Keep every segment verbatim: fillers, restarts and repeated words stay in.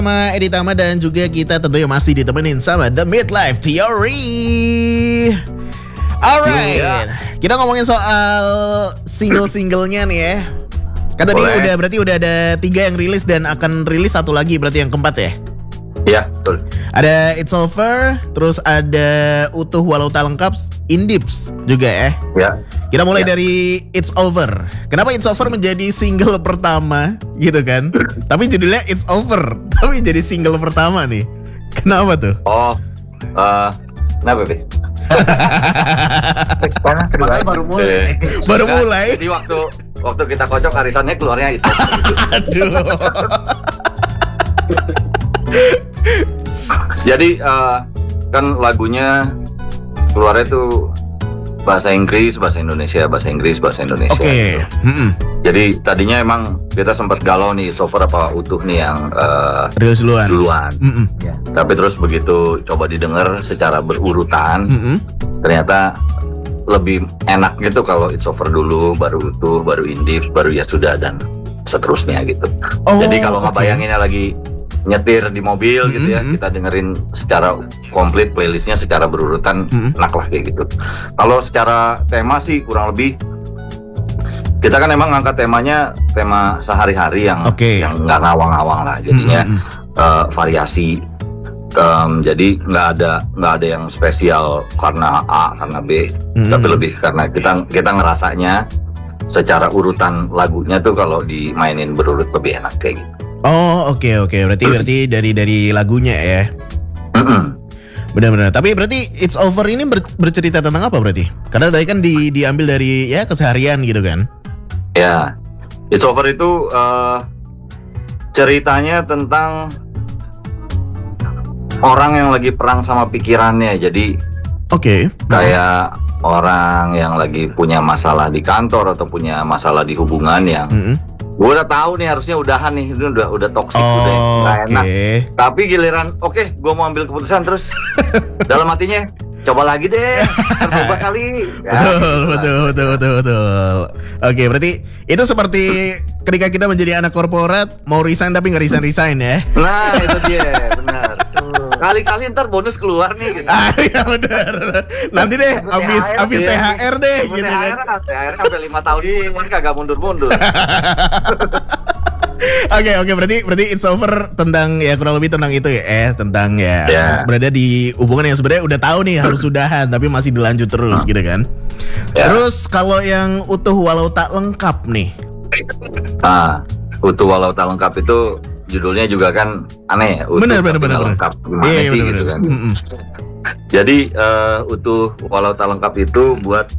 sama Edi Tama dan juga kita tentunya masih ditemenin sama The Midlife Theory. Alright, yeah. Kita ngomongin soal single-singlenya nih ya. Kan tadi Boleh. udah berarti udah ada tiga yang rilis dan akan rilis satu lagi berarti yang keempat ya. Iya, betul. Ada It's Over, terus ada Utuh Walau Tak Lengkap, Indips juga ya. Ya. Kita mulai Ya. dari It's Over. Kenapa It's Over menjadi single pertama gitu kan? Tapi judulnya It's Over, tapi jadi single pertama nih. Kenapa tuh? Oh, uh, kenapa, Be? Karena ceritanya baru mulai. Baru mulai. Jadi waktu waktu kita kocok arisannya keluarnya itu. Aduh. Jadi uh, kan lagunya keluarnya tuh bahasa Inggris, bahasa Indonesia, bahasa Inggris, bahasa Indonesia. Oke. Okay. Gitu. Mm-mm. Jadi tadinya emang kita sempat galau nih, It's Over apa Utuh nih yang uh, Rilis duluan. duluan. Mm-mm. Ya. Tapi terus begitu coba didengar secara berurutan, Mm-mm. ternyata lebih enak gitu kalau It's Over dulu, baru Utuh, baru Indif, baru Ya Sudah dan seterusnya gitu. Oh, Jadi kalau oke. ngebayanginnya lagi nyetir di mobil gitu ya, Mm-hmm. kita dengerin secara komplit playlistnya secara berurutan, Mm-hmm. enak lah kayak gitu. Kalau secara tema sih kurang lebih kita kan emang ngangkat temanya tema sehari-hari yang Oke. yang nggak ngawang-ngawang lah, jadinya Mm-mm. eh, variasi. Em, jadi nggak ada nggak ada yang spesial karena A karena B, Mm-mm. tapi lebih karena kita kita ngerasanya secara urutan lagunya tuh kalau dimainin berurut lebih enak kayak gitu. Oh, oke oke. Berarti berarti dari dari lagunya ya. Mm-mm. Benar-benar. Tapi berarti It's Over ini ber- bercerita tentang apa berarti? Karena tadi kan di, diambil dari ya keseharian gitu kan. Ya, It's Over itu uh, ceritanya tentang orang yang lagi perang sama pikirannya. Jadi Oke. kayak orang yang lagi punya masalah di kantor atau punya masalah di hubungan yang Mm-mm. gue udah tahu nih harusnya udahan nih, ini udah udah toksik, Oh, udah nggak enak. oke. Tapi giliran, oke, gue mau ambil keputusan terus dalam hatinya coba lagi deh, tercoba kali. Ya, Betul, gitu lah. betul, betul, betul, betul. Oke, berarti itu seperti ketika kita menjadi anak korporat mau resign tapi nggak resign resign ya. Nah itu dia, benar. Kali-kali ntar bonus keluar nih gitu. Ah iya benar. Nanti deh habis T H R, habis iya. T H R deh gitu T H R kan. T H R sampai lima tahun depan kagak mundur-mundur. Oke oke berarti berarti It's Over tentang ya kurang lebih tentang itu ya eh tentang ya Ya. berada di hubungan yang sebenarnya udah tahu nih harus sudahan tapi masih dilanjut terus gitu kan. Ya. Terus kalau yang Utuh Walau Tak Lengkap nih. Nah, Utuh Walau Tak Lengkap itu judulnya juga kan aneh ya. Utuh Bener, bener, tapi bener, nggak bener. lengkap. Gimana Iya, sih bener, gitu bener. kan. Mm-mm. Jadi eh, Utuh Walau Tak Lengkap itu buat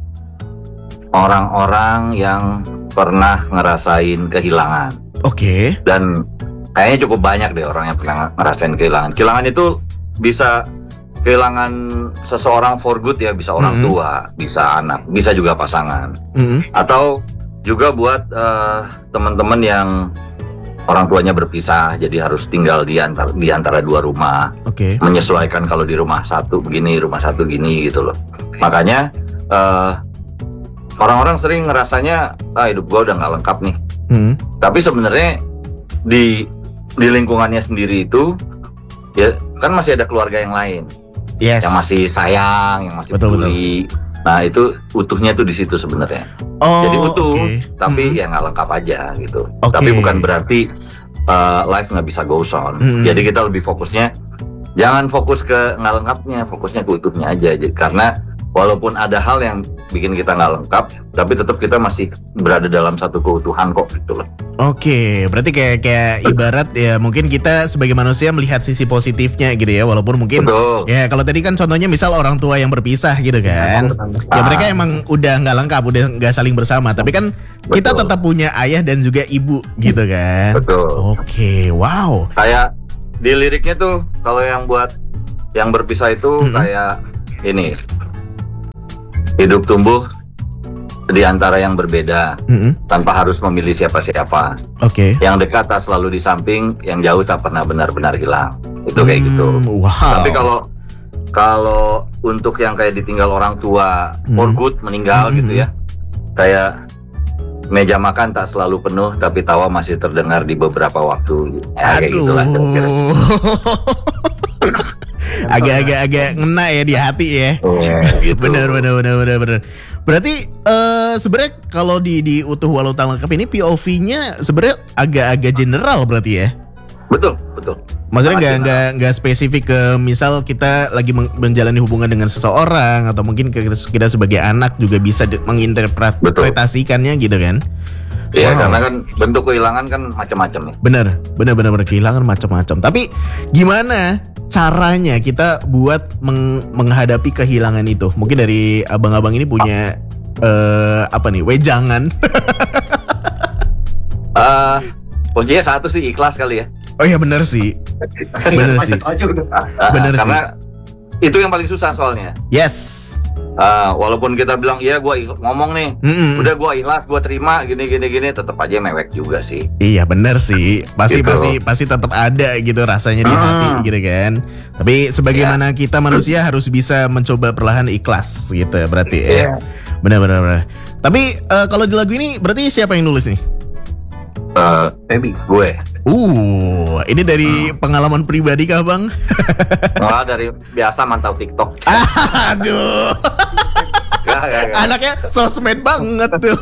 orang-orang yang pernah ngerasain kehilangan. Oke. Dan kayaknya cukup banyak deh orang yang pernah ngerasain kehilangan. Kehilangan itu bisa kehilangan seseorang for good ya, bisa orang Mm-hmm. tua, bisa anak, bisa juga pasangan. Mm-mm. Atau juga buat eh, teman-teman yang orang tuanya berpisah, jadi harus tinggal di antara di antara dua rumah, Oke. menyesuaikan kalau di rumah satu begini, rumah satu gini gitu loh. Makanya eh, orang-orang sering ngerasanya ah hidup gua udah nggak lengkap nih. Mm. Tapi sebenarnya di di lingkungannya sendiri itu ya kan masih ada keluarga yang lain Yes. yang masih sayang, yang masih Betul, peduli. Nah itu utuhnya tuh di situ sebenarnya. Oh, Jadi utuh, oke. tapi Mm. ya nggak lengkap aja gitu. Oke. Tapi bukan berarti uh, life nggak bisa goes on. Mm. Jadi kita lebih fokusnya jangan fokus ke nggak lengkapnya, fokusnya ke utuhnya aja. Jadi, karena walaupun ada hal yang bikin kita nggak lengkap, tapi tetap kita masih berada dalam satu keutuhan kok gitu loh. Oke, berarti kayak kayak ibarat ya mungkin kita sebagai manusia melihat sisi positifnya gitu ya, walaupun mungkin Betul. ya kalau tadi kan contohnya misal orang tua yang berpisah gitu kan, ya Ah. mereka emang udah nggak lengkap, udah nggak saling bersama, tapi kan kita Betul. tetap punya ayah dan juga ibu gitu kan. Betul. Oke, wow. Kayak di liriknya tuh kalau yang buat yang berpisah itu Mm-mm. kayak ini, hidup tumbuh di antara yang berbeda Mm-mm. tanpa harus memilih siapa-siapa. Oke. Yang dekat tak selalu di samping, yang jauh tak pernah benar-benar hilang. Itu kayak gitu. Hmm, wow. Tapi kalau kalau untuk yang kayak ditinggal orang tua for Hmm. good, meninggal Hmm. gitu ya, kayak meja makan tak selalu penuh, tapi tawa masih terdengar di beberapa waktu. Ya, kayak Aduh. gitulah, kira-kira. Agak-agak agak ngena ya di hati ya. Oh, gitu. Benar benar benar benar benar. Berarti eh sebenarnya kalau di di utuh walau tak lengkap ini P O V-nya sebenarnya agak-agak general berarti ya. Betul, betul. Maksudnya Sangat nggak general. nggak nggak spesifik ke misal kita lagi men- menjalani hubungan dengan seseorang atau mungkin kita, kita sebagai anak juga bisa de- menginterpretasikannya gitu kan? Iya, Wow. karena kan bentuk kehilangan kan macam-macam ya. Bener, bener bener bener kehilangan macam-macam. Tapi gimana caranya kita buat meng- menghadapi kehilangan itu? Mungkin dari abang-abang ini punya eh apa nih? Wejangan. Eh, kuncinya satu sih, ikhlas kali ya. Oh iya bener sih, bener sih. Aja udah. Eh, Bener karena itu yang paling susah soalnya. Yes. Eh, walaupun kita bilang iya gua ik- ngomong nih, Mm-mm. udah gua ikhlas, gua terima gini gini gini, tetap aja mewek juga sih. Iya bener sih, pasti Gitu. pasti pasti tetap ada gitu rasanya di Hmm. hati gitu kan. Tapi sebagaimana kita manusia harus bisa mencoba perlahan ikhlas gitu ya berarti ya. Iya. Benar benar benar. Tapi eh, kalau di lagu ini berarti siapa yang nulis nih? Eh, Baby. gue, Uh, ini dari pengalaman pribadi kah bang? malah dari biasa mantau TikTok. Aduh, Gak, gak, gak. anaknya sosmed banget tuh.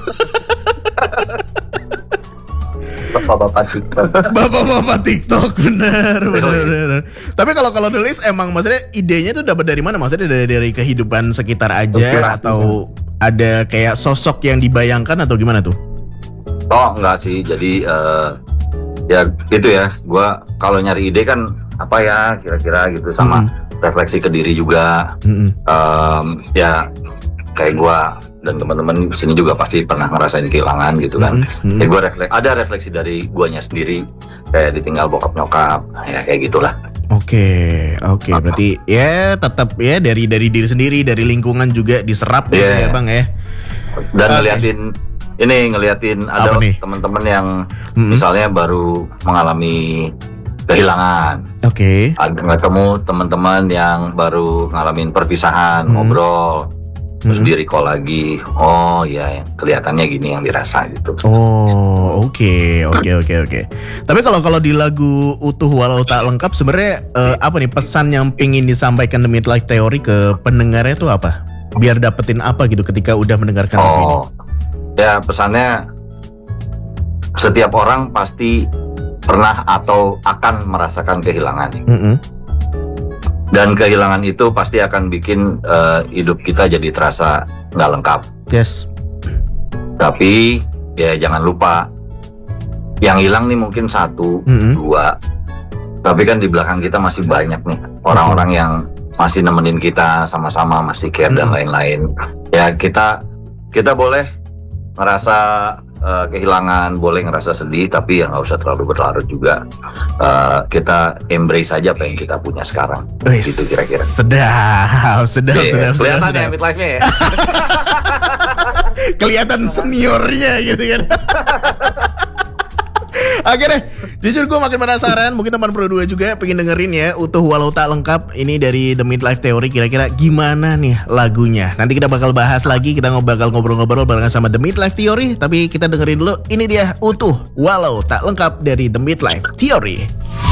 Bapak-bapak TikTok. Bapak-bapak TikTok benar benar Betul. benar. Tapi kalau kalau nulis emang maksudnya idenya tuh dapat dari mana? Maksudnya dari dari kehidupan sekitar aja Inspirasi. atau ada kayak sosok yang dibayangkan atau gimana tuh? Oh enggak sih, jadi eh, ya gitu ya. Gua kalau nyari ide kan apa ya kira-kira gitu, sama refleksi ke diri juga. Mm-mm. Em, ya kayak gua dan teman-teman di sini juga pasti pernah ngerasain kehilangan gitu kan. Mm-mm. Ya gua refleks, ada refleksi dari guanya sendiri, kayak ditinggal bokap nyokap, ya kayak gitulah. Oke, oke. Apa? Berarti ya tetap ya dari dari diri sendiri, dari lingkungan juga diserap gitu Iya. ya bang ya. Dan Oke. ngeliatin ini ngeliatin ada Apa nih? teman-teman yang Mm-mm. misalnya baru mengalami kehilangan. Oke. Ada ketemu teman-teman yang baru ngalamin perpisahan, Hmm. ngobrol, terus Hmm. di recall lagi. Oh ya, kelihatannya gini yang dirasa gitu. Oh, oke, oke, oke, oke. Tapi kalau kalau di lagu utuh walau tak lengkap sebenarnya eh, apa nih pesan yang pingin disampaikan The Midlife Theory ke pendengarnya tuh apa? Biar dapetin apa gitu ketika udah mendengarkan lagu ini? Oh, ya pesannya setiap orang pasti pernah atau akan merasakan kehilangan, Mm-mm. dan kehilangan itu pasti akan bikin eh, hidup kita jadi terasa nggak lengkap. Yes. Tapi ya jangan lupa, yang hilang nih mungkin satu, Mm-mm. dua, tapi kan di belakang kita masih banyak nih orang-orang yang masih nemenin kita sama-sama, masih care dan Mm. lain-lain. Ya kita kita boleh ngerasa eh, kehilangan, boleh ngerasa sedih, tapi ya nggak usah terlalu berlarut juga. Eh, kita embrace aja apa yang kita punya sekarang. Wis, Gitu kira-kira. Sedap, sedap, Iya, sedap, sedap, kelihatan ya sedap. midlife-nya ya. Kelihatan seniornya gitu kan. Oke deh, jujur gue makin penasaran. Mungkin teman Pro dua juga pengen dengerin ya utuh walau tak lengkap ini dari The Midlife Theory. Kira-kira gimana nih lagunya? Nanti kita bakal bahas lagi. Kita ngob- bakal ngobrol-ngobrol barengan sama The Midlife Theory. Tapi kita dengerin dulu. Ini dia utuh walau tak lengkap dari The Midlife Theory.